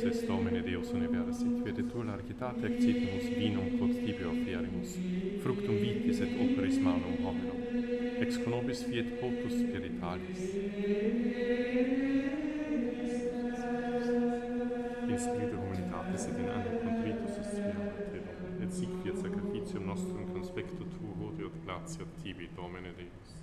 Sanctus Domine Deus universit, vedetur largitate accipimus vinum quod tibi oferimus, fructum vitis et operis manum hominum, ex conobis fiet potus spiritualis. In spiritu humanitatis et in animo contritus suspirare te, Domine, et sic fiat sacrificium nostrum conspecto tuo, hodie et gratia tibi, Domine Deus.